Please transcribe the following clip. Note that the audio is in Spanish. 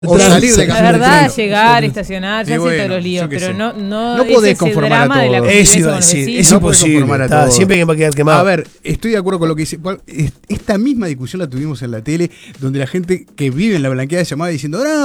O salir de La camino verdad, del tren. llegar, estacionar, ya bueno, sé todos los líos, yo qué pero sé. no No podés ese conformar a drama de la todos. convivencia Iba a con los decir, vecinos. es No podés imposible. conformar a Está, todos. siempre va a quedar quemado. A ver, estoy de acuerdo con lo que dice. Esta misma discusión la tuvimos en la tele, donde la gente que vive en la Blanqueada llamaba diciendo,